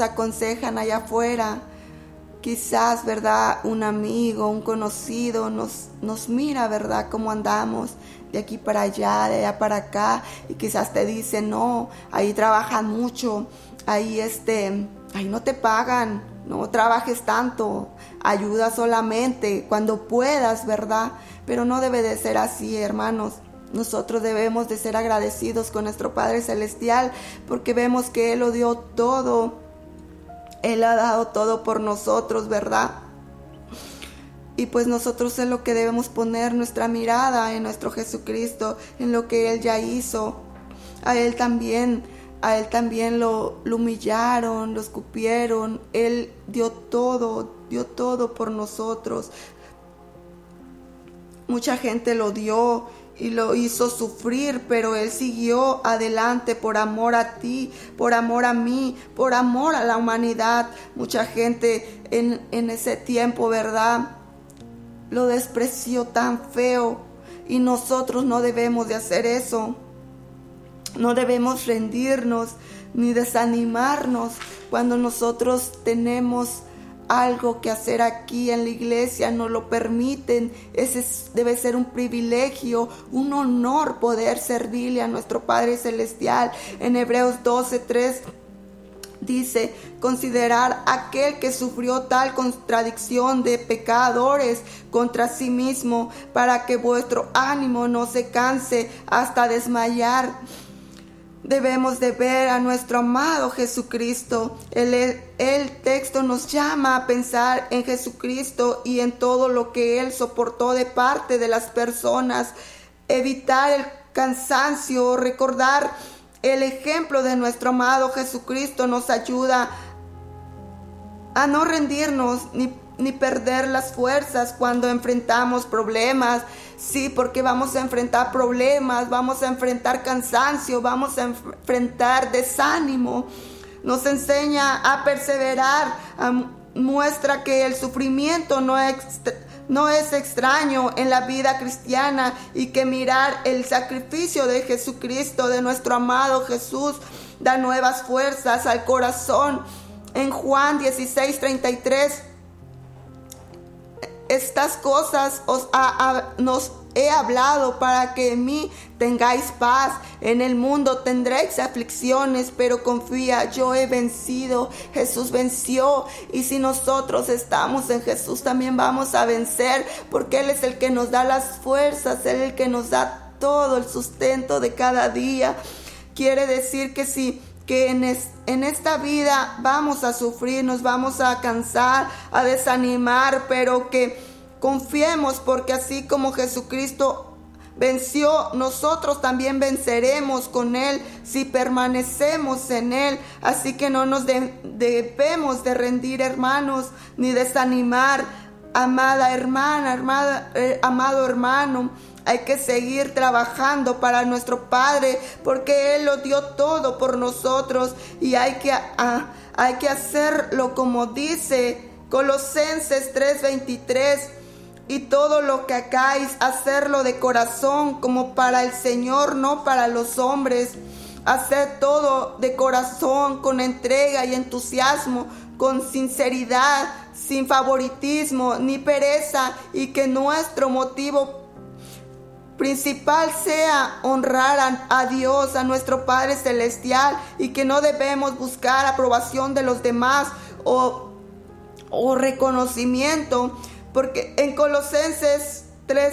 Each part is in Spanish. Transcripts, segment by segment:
aconsejan allá afuera. Quizás, ¿verdad? Un amigo, un conocido nos mira, ¿verdad? Cómo andamos de aquí para allá, de allá para acá. Y quizás te dice, no, ahí trabajan mucho, ahí no te pagan, no trabajes tanto, ayuda solamente cuando puedas, ¿verdad? Pero no debe de ser así, hermanos. Nosotros debemos de ser agradecidos con nuestro Padre Celestial porque vemos que Él lo dio todo. Él ha dado todo por nosotros, ¿verdad? Y pues nosotros es lo que debemos poner nuestra mirada en nuestro Jesucristo, en lo que Él ya hizo. A Él también lo humillaron, lo escupieron. Él dio todo por nosotros. Mucha gente lo dio y lo hizo sufrir, pero Él siguió adelante por amor a ti, por amor a mí, por amor a la humanidad. Mucha gente en ese tiempo, ¿verdad?, lo despreció tan feo, y nosotros no debemos de hacer eso. No debemos rendirnos ni desanimarnos cuando nosotros tenemos algo que hacer aquí en la iglesia, nos lo permiten. Ese debe ser un privilegio, un honor poder servirle a nuestro Padre Celestial. En Hebreos 12:3 dice: considerar aquel que sufrió tal contradicción de pecadores contra sí mismo, para que vuestro ánimo no se canse hasta desmayar. Debemos de ver a nuestro amado Jesucristo. El texto nos llama a pensar en Jesucristo y en todo lo que Él soportó de parte de las personas. Evitar el cansancio, recordar el ejemplo de nuestro amado Jesucristo nos ayuda a no rendirnos ni perder las fuerzas cuando enfrentamos problemas. Sí, porque vamos a enfrentar problemas, vamos a enfrentar cansancio, vamos a enfrentar desánimo. Nos enseña a perseverar, muestra que el sufrimiento no es extraño en la vida cristiana, y que mirar el sacrificio de Jesucristo, de nuestro amado Jesús, da nuevas fuerzas al corazón. En Juan 16:33, estas cosas nos he hablado para que en mí tengáis paz. En el mundo tendréis aflicciones, pero confía, yo he vencido. Jesús venció, y si nosotros estamos en Jesús también vamos a vencer, porque Él es el que nos da las fuerzas, Él es el que nos da todo el sustento de cada día. Quiere decir que en esta vida vamos a sufrir, nos vamos a cansar, a desanimar, pero que confiemos, porque así como Jesucristo venció, nosotros también venceremos con Él si permanecemos en Él. Así que no nos debemos de rendir, hermanos, ni desanimar. Amada hermana, amado hermano, hay que seguir trabajando para nuestro Padre, porque Él lo dio todo por nosotros, y hay que hacerlo como dice Colosenses 3:23: y todo lo que hagáis, hacerlo de corazón, como para el Señor, no para los hombres. Hacer todo de corazón, con entrega y entusiasmo, con sinceridad, sin favoritismo ni pereza, y que nuestro motivo principal sea honrar a Dios, a nuestro Padre Celestial, y que no debemos buscar aprobación de los demás o reconocimiento, porque en Colosenses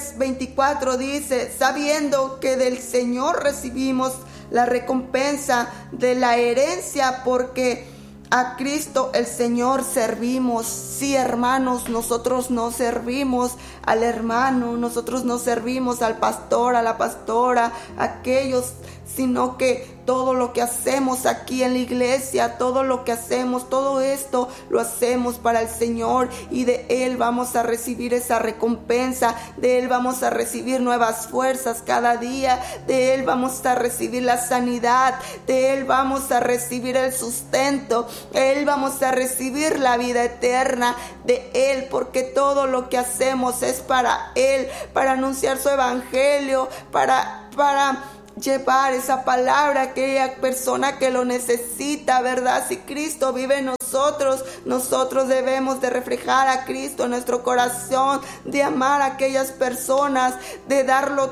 3:24 dice: sabiendo que del Señor recibimos la recompensa de la herencia, porque a Cristo el Señor servimos. Sí, hermanos, nosotros no servimos al hermano, nosotros no servimos al pastor, a la pastora, a aquellos, sino que todo lo que hacemos aquí en la iglesia, todo lo que hacemos, todo esto lo hacemos para el Señor, y de Él vamos a recibir esa recompensa, de Él vamos a recibir nuevas fuerzas cada día, de Él vamos a recibir la sanidad, de Él vamos a recibir el sustento, de Él vamos a recibir la vida eterna de Él, porque todo lo que hacemos es para Él, para anunciar su evangelio, para llevar esa palabra a aquella persona que lo necesita, ¿verdad? Si Cristo vive en nosotros, nosotros debemos de reflejar a Cristo en nuestro corazón, de amar a aquellas personas, de darlo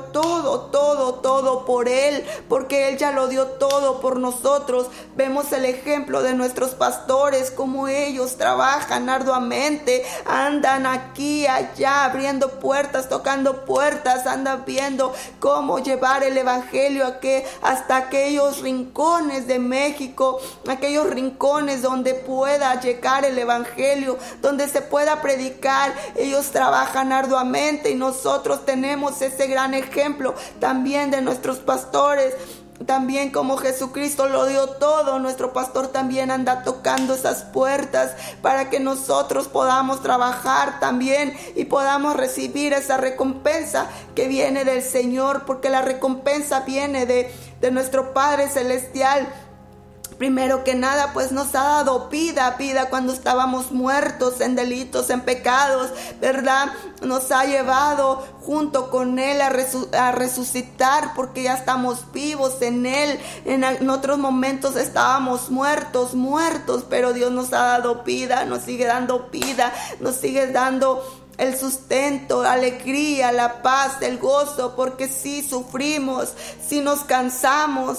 todo por Él, porque Él ya lo dio todo por nosotros. Vemos el ejemplo de nuestros pastores, como ellos trabajan arduamente, andan aquí, allá, abriendo puertas, tocando puertas, andan viendo cómo llevar el evangelio hasta aquellos rincones de México, aquellos rincones donde pueda llegar el evangelio, donde se pueda predicar. Ellos trabajan arduamente y nosotros tenemos ese gran ejemplo también de nuestros pastores. También como Jesucristo lo dio todo, nuestro pastor también anda tocando esas puertas para que nosotros podamos trabajar también y podamos recibir esa recompensa que viene del Señor, porque la recompensa viene de nuestro Padre Celestial. Primero que nada, pues nos ha dado vida cuando estábamos muertos en delitos, en pecados, ¿verdad? Nos ha llevado junto con Él a resucitar, porque ya estamos vivos en Él. En otros momentos estábamos muertos, pero Dios nos ha dado vida, nos sigue dando vida, nos sigue dando el sustento, la alegría, la paz, el gozo, porque sí sufrimos, sí nos cansamos,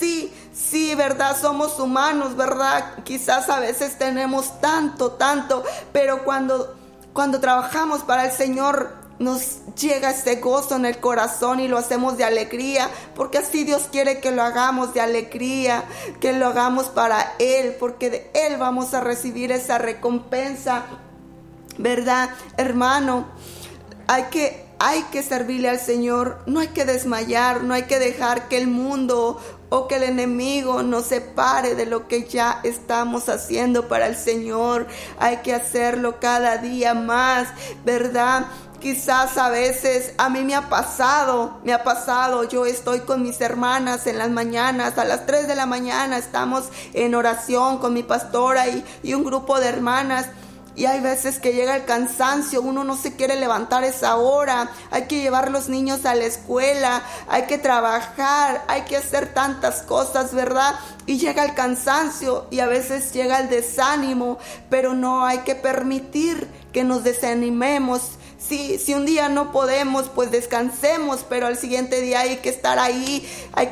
sí, ¿verdad? Somos humanos, ¿verdad? Quizás a veces tenemos tanto, pero cuando trabajamos para el Señor nos llega ese gozo en el corazón y lo hacemos de alegría, porque así Dios quiere que lo hagamos de alegría, que lo hagamos para Él, porque de Él vamos a recibir esa recompensa, ¿verdad, hermano? Hay que servirle al Señor, no hay que desmayar, no hay que dejar que el mundo o que el enemigo nos separe de lo que ya estamos haciendo para el Señor. Hay que hacerlo cada día más, ¿verdad? Quizás a veces a mí me ha pasado, yo estoy con mis hermanas en las mañanas, a las 3 de la mañana estamos en oración con mi pastora y un grupo de hermanas. Y hay veces que llega el cansancio, uno no se quiere levantar esa hora, hay que llevar los niños a la escuela, hay que trabajar, hay que hacer tantas cosas, ¿verdad? Y llega el cansancio y a veces llega el desánimo, pero no hay que permitir que nos desanimemos. Si un día no podemos, pues descansemos, pero al siguiente día hay que estar ahí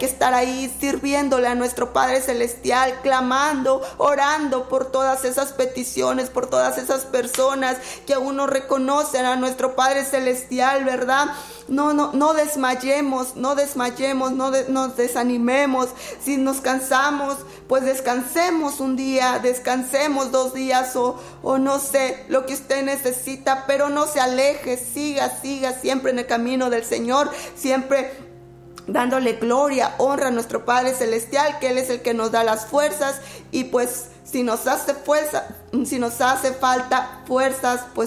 sirviéndole a nuestro Padre Celestial, clamando, orando por todas esas peticiones, por todas esas personas que aún no reconocen a nuestro Padre Celestial, ¿verdad? No desmayemos, no nos desanimemos. Si nos cansamos, pues descansemos un día, descansemos 2 días o no sé, lo que usted necesita, pero no se aleje, siga siempre en el camino del Señor, siempre dándole gloria, honra a nuestro Padre Celestial, que Él es el que nos da las fuerzas. Y pues si nos hace falta fuerzas, pues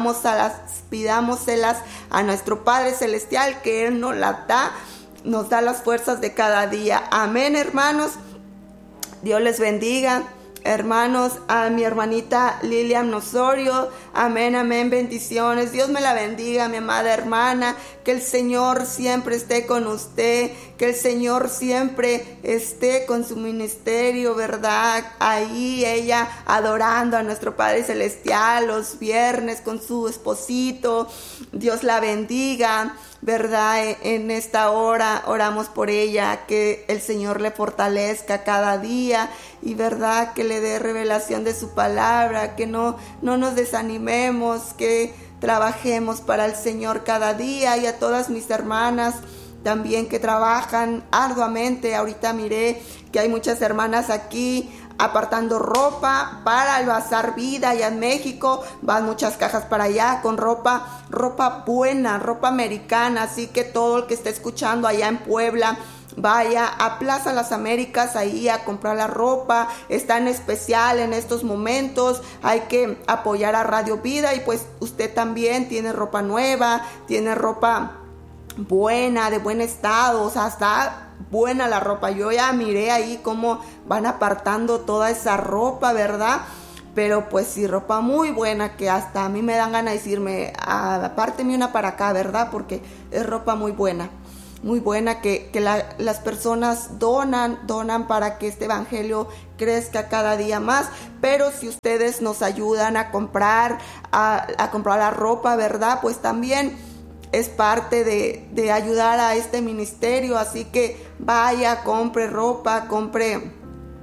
pidámoselas a nuestro Padre Celestial, que Él nos da las fuerzas de cada día. Amén, hermanos. Dios les bendiga. Hermanos, a mi hermanita Lilian Osorio, amén, bendiciones. Dios me la bendiga, mi amada hermana, que el Señor siempre esté con usted, que el Señor siempre esté con su ministerio, ¿verdad? Ahí ella adorando a nuestro Padre Celestial los viernes con su esposito. Dios la bendiga, ¿verdad? En esta hora oramos por ella, que el Señor le fortalezca cada día y, ¿verdad?, que le dé revelación de su palabra, que no nos desanimemos, que trabajemos para el Señor cada día. Y a todas mis hermanas también que trabajan arduamente. Ahorita miré que hay muchas hermanas aquí apartando ropa para el Bazar Vida allá en México. Van muchas cajas para allá con ropa buena, ropa americana. Así que todo el que esté escuchando allá en Puebla, vaya a Plaza Las Américas ahí a comprar la ropa. Está en especial en estos momentos. Hay que apoyar a Radio Vida. Y pues usted también tiene ropa nueva, tiene ropa buena, de buen estado, o sea, está buena la ropa. Yo ya miré ahí cómo van apartando toda esa ropa, ¿verdad? Pero pues sí, ropa muy buena, que hasta a mí me dan ganas de decirme, apárteme una para acá, ¿verdad? Porque es ropa muy buena. muy buena que las personas donan para que este evangelio crezca cada día más. Pero si ustedes nos ayudan a comprar la ropa, ¿verdad? Pues también es parte de ayudar a este ministerio. Así que vaya, compre ropa, compre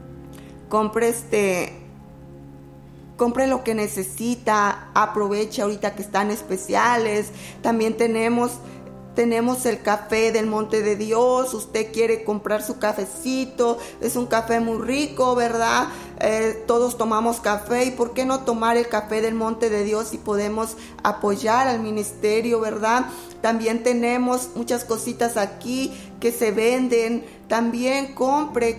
lo que necesita, aproveche ahorita que están especiales. También tenemos el café del Monte de Dios. Usted quiere comprar su cafecito, es un café muy rico, ¿verdad? Todos tomamos café, y ¿por qué no tomar el café del Monte de Dios si podemos apoyar al ministerio, ¿verdad? También tenemos muchas cositas aquí que se venden. También compre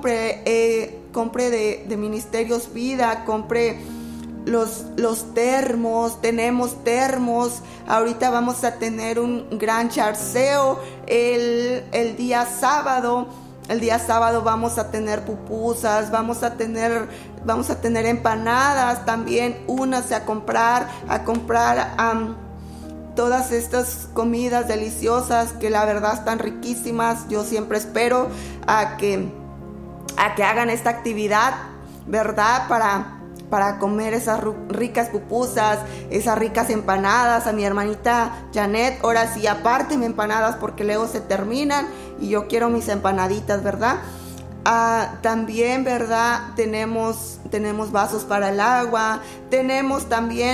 de Ministerios Vida, compre los termos. Tenemos termos. Ahorita vamos a tener un gran charceo el día sábado. El día sábado vamos a tener pupusas, vamos a tener empanadas también. Únase a comprar todas estas comidas deliciosas que la verdad están riquísimas. Yo siempre espero a que hagan esta actividad, ¿verdad? Para comer esas ricas pupusas, esas ricas empanadas. A mi hermanita Janet, ahora sí, apárteme empanadas porque luego se terminan y yo quiero mis empanaditas, ¿verdad? También, ¿verdad? Tenemos vasos para el agua. Tenemos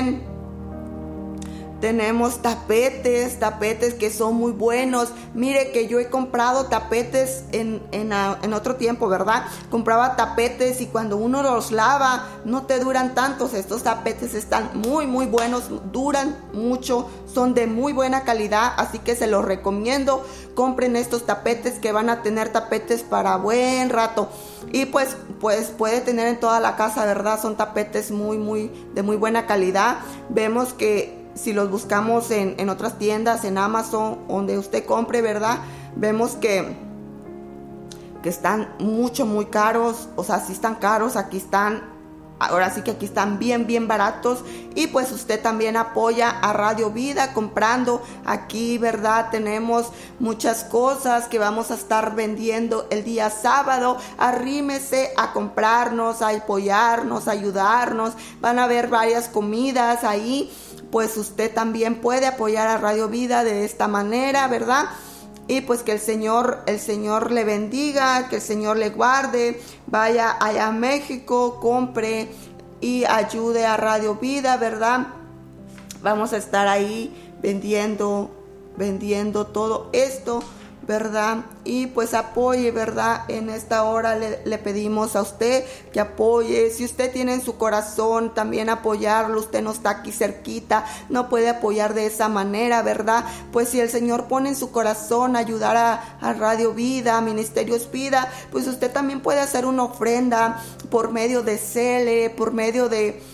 tapetes que son muy buenos. Mire que yo he comprado tapetes en otro tiempo, ¿verdad? Compraba tapetes y cuando uno los lava no te duran tantos. Estos tapetes están muy, muy buenos, duran mucho, son de muy buena calidad, así que se los recomiendo. Compren estos tapetes que van a tener tapetes para buen rato. Y pues puede tener en toda la casa, ¿verdad? Son tapetes de muy buena calidad. Vemos que si los buscamos en otras tiendas, en Amazon, donde usted compre, ¿verdad? Vemos que están muy caros. O sea, sí están caros. Ahora sí que aquí están bien baratos. Y pues usted también apoya a Radio Vida comprando aquí, ¿verdad? Tenemos muchas cosas que vamos a estar vendiendo el día sábado. Arrímese a comprarnos, a apoyarnos, a ayudarnos. Van a haber varias comidas ahí. Pues usted también puede apoyar a Radio Vida de esta manera, ¿verdad? Y pues que el Señor le bendiga, que el Señor le guarde. Vaya allá a México, compre y ayude a Radio Vida, ¿verdad? Vamos a estar ahí vendiendo todo esto, ¿verdad? Y pues apoye, ¿verdad? En esta hora le pedimos a usted que apoye. Si usted tiene en su corazón también apoyarlo, usted no está aquí cerquita, no puede apoyar de esa manera, ¿verdad? Pues si el Señor pone en su corazón ayudar a Radio Vida, a Ministerios Vida, pues usted también puede hacer una ofrenda por medio de Cele, por medio de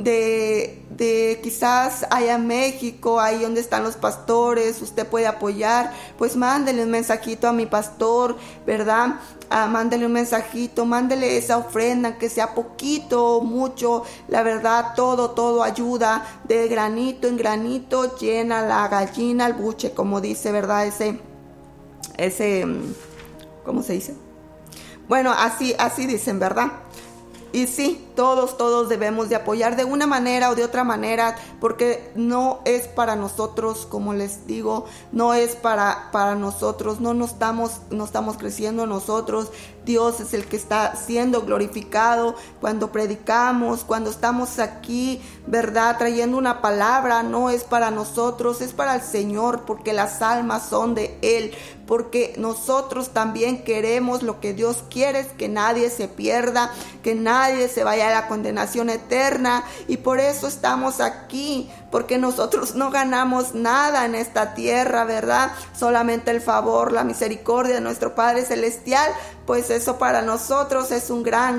quizás allá en México, ahí donde están los pastores, usted puede apoyar. Pues mándele un mensajito a mi pastor, ¿verdad? Mándele un mensajito, mándele esa ofrenda, que sea poquito, mucho, la verdad, todo ayuda. De granito en granito llena la gallina el buche, como dice, ¿verdad? Ese, ¿cómo se dice? Bueno, así dicen, ¿verdad? Y sí, todos debemos de apoyar de una manera o de otra manera, porque no es para nosotros, como les digo, no es para nosotros, no estamos creciendo nosotros. Dios es el que está siendo glorificado cuando predicamos, cuando estamos aquí, ¿verdad? Trayendo una palabra, no es para nosotros, es para el Señor, porque las almas son de Él, porque nosotros también queremos lo que Dios quiere, es que nadie se pierda, que nadie se vaya a la condenación eterna. Y por eso estamos aquí, porque nosotros no ganamos nada en esta tierra, ¿verdad? Solamente el favor, la misericordia de nuestro Padre Celestial. Pues eso para nosotros es un gran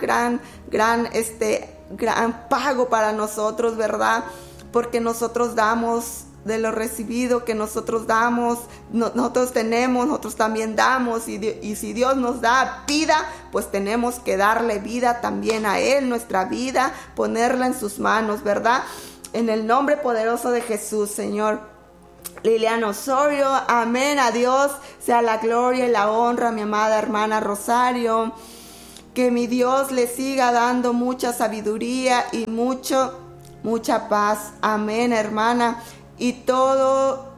pago para nosotros, ¿verdad? Porque nosotros damos de lo recibido que nosotros damos, nosotros tenemos, nosotros también damos, y si Dios nos da vida, pues tenemos que darle vida también a Él, nuestra vida, ponerla en sus manos, ¿verdad? En el nombre poderoso de Jesús, Señor, Liliana Osorio, amén, a Dios sea la gloria y la honra, mi amada hermana Rosario, que mi Dios le siga dando mucha sabiduría y mucha paz, amén, hermana, y todo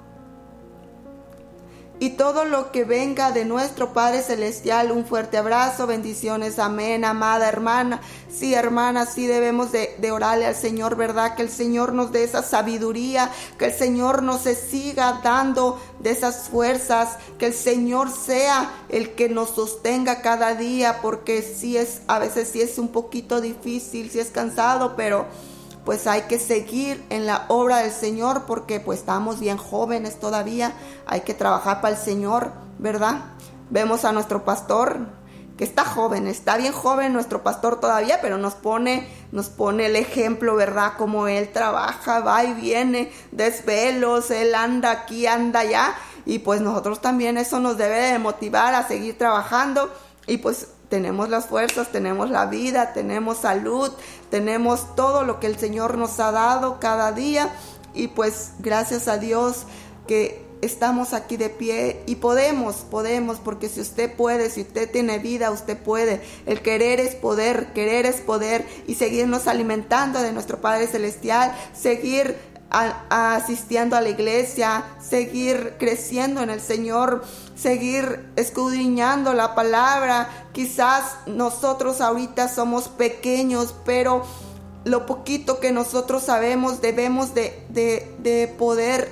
lo que venga de nuestro Padre Celestial, un fuerte abrazo, bendiciones, amén, amada hermana. Sí, hermana, sí debemos de orarle al Señor, ¿verdad? Que el Señor nos dé esa sabiduría, que el Señor nos siga dando de esas fuerzas, que el Señor sea el que nos sostenga cada día, porque a veces sí es un poquito difícil, sí es cansado, pero pues hay que seguir en la obra del Señor, porque pues estamos bien jóvenes todavía, hay que trabajar para el Señor, ¿verdad? Vemos a nuestro pastor, que está joven, está bien joven nuestro pastor todavía, pero nos pone el ejemplo, ¿verdad? Como él trabaja, va y viene, desvelos, él anda aquí, anda allá, y pues nosotros también eso nos debe de motivar a seguir trabajando, y pues tenemos las fuerzas, tenemos la vida, tenemos salud, tenemos todo lo que el Señor nos ha dado cada día, y pues gracias a Dios que estamos aquí de pie y podemos, porque si usted puede, si usted tiene vida, usted puede. El querer es poder, y seguirnos alimentando de nuestro Padre Celestial, seguir asistiendo a la iglesia, seguir creciendo en el Señor, seguir escudriñando la palabra. Quizás nosotros ahorita somos pequeños, pero lo poquito que nosotros sabemos debemos de poder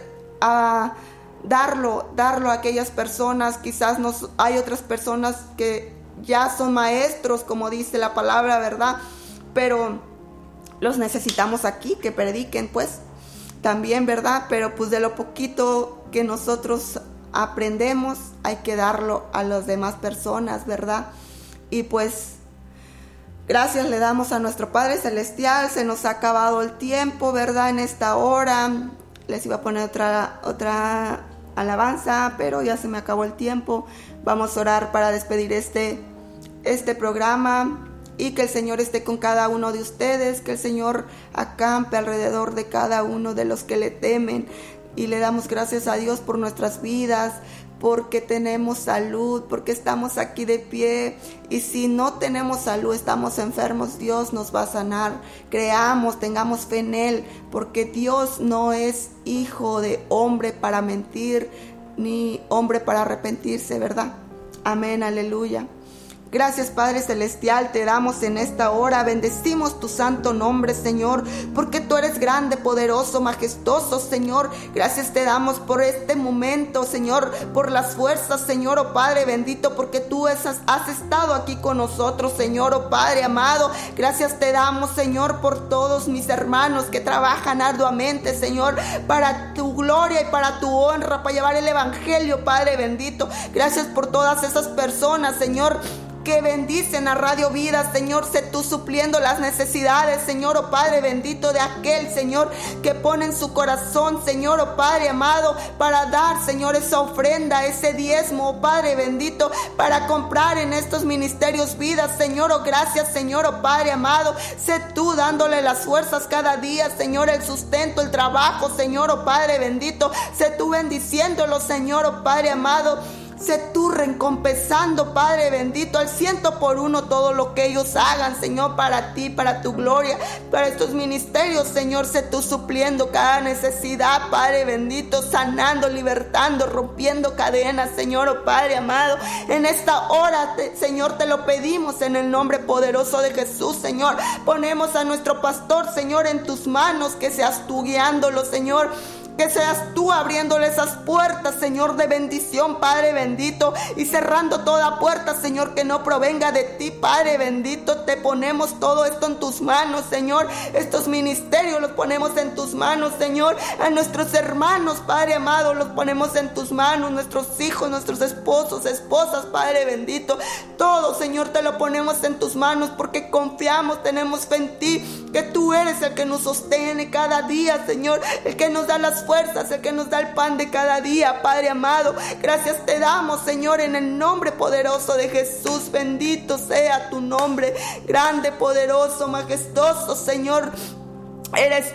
darlo a aquellas personas. Quizás hay otras personas que ya son maestros, como dice la palabra, ¿verdad? Pero los necesitamos aquí, que prediquen pues también, ¿verdad? Pero pues de lo poquito que nosotros aprendemos hay que darlo a las demás personas, ¿verdad? Y pues gracias le damos a nuestro Padre Celestial. Se nos ha acabado el tiempo, ¿verdad? En esta hora les iba a poner otra alabanza, pero ya se me acabó el tiempo. Vamos a orar para despedir este programa. Y que el Señor esté con cada uno de ustedes, que el Señor acampe alrededor de cada uno de los que le temen. Y le damos gracias a Dios por nuestras vidas, porque tenemos salud, porque estamos aquí de pie. Y si no tenemos salud, estamos enfermos, Dios nos va a sanar. Creamos, tengamos fe en Él, porque Dios no es hijo de hombre para mentir, ni hombre para arrepentirse, ¿verdad? Amén, aleluya. Gracias, Padre Celestial, te damos en esta hora, bendecimos tu santo nombre, Señor, porque tú eres grande, poderoso, majestuoso, Señor. Gracias te damos por este momento, Señor, por las fuerzas, Señor, oh Padre bendito, porque tú has estado aquí con nosotros, Señor, oh Padre amado. Gracias te damos, Señor, por todos mis hermanos que trabajan arduamente, Señor, para tu gloria y para tu honra, para llevar el evangelio, Padre bendito. Gracias por todas esas personas, Señor, que bendicen a Radio Vida, Señor. Sé tú supliendo las necesidades, Señor, oh Padre bendito, de aquel, Señor, que pone en su corazón, Señor, oh Padre amado, para dar, Señor, esa ofrenda, ese diezmo, oh Padre bendito, para comprar en estos ministerios vidas, Señor, oh gracias, Señor, oh Padre amado. Sé tú dándole las fuerzas cada día, Señor, el sustento, el trabajo, Señor, oh Padre bendito. Sé tú bendiciéndolo, Señor, oh Padre amado. Sé tú recompensando, Padre bendito, al 100% todo lo que ellos hagan, Señor, para ti, para tu gloria, para estos ministerios, Señor. Sé tú supliendo cada necesidad, Padre bendito, sanando, libertando, rompiendo cadenas, Señor, oh Padre amado. En esta hora, Señor, te lo pedimos en el nombre poderoso de Jesús, Señor. Ponemos a nuestro pastor, Señor, en tus manos, que seas tú guiándolo, Señor. Que seas tú abriéndole esas puertas, Señor, de bendición, Padre bendito, y cerrando toda puerta, Señor, que no provenga de ti, Padre bendito. Te ponemos todo esto en tus manos, Señor. Estos ministerios los ponemos en tus manos, Señor. A nuestros hermanos, Padre amado, los ponemos en tus manos. Nuestros hijos, nuestros esposos, esposas, Padre bendito. Todo, Señor, te lo ponemos en tus manos, porque confiamos, tenemos fe en ti, que tú eres el que nos sostiene cada día, Señor, el que nos da las fuerzas, el que nos da el pan de cada día, Padre amado. Gracias te damos, Señor, en el nombre poderoso de Jesús. Bendito sea tu nombre, grande, poderoso, majestuoso, Señor. Eres